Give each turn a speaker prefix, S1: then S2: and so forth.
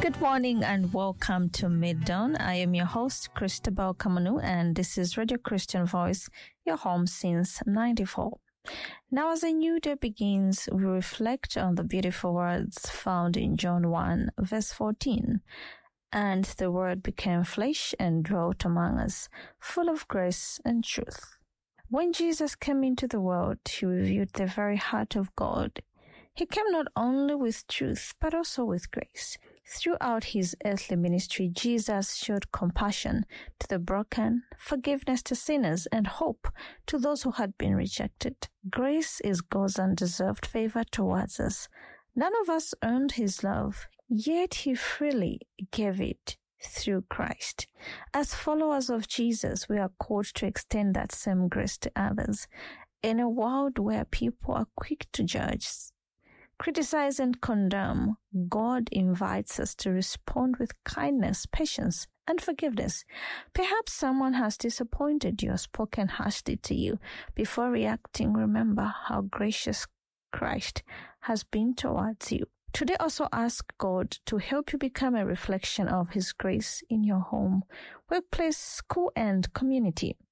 S1: Good morning and welcome to Middawn. I am your host, Christabel Kamanu, and this is Radio Christian Voice, your home since 94. Now, as a new day begins, we reflect on the beautiful words found in John 1, verse 14. And the Word became flesh and dwelt among us, full of grace and truth. When Jesus came into the world, he revealed the very heart of God. He came not only with truth, but also with grace. Throughout his earthly ministry, Jesus showed compassion to the broken, forgiveness to sinners, and hope to those who had been rejected. Grace is God's undeserved favor towards us. None of us earned his love, yet he freely gave it through Christ. As followers of Jesus, we are called to extend that same grace to others. In a world where people are quick to judge, criticize and condemn, God invites us to respond with kindness, patience, and forgiveness. Perhaps someone has disappointed you or spoken harshly to you. Before reacting, remember how gracious Christ has been towards you. Today, also ask God to help you become a reflection of his grace in your home, workplace, school, and community.